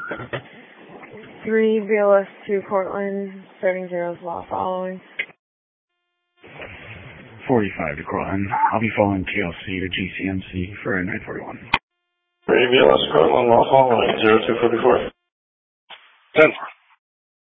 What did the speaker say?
3 BLS 2 Cortland, starting zeros law following. 45 to Cortland. I'll be following TLC to GCMC for 941. 3 BLS Cortland, law following 0244. 10-4.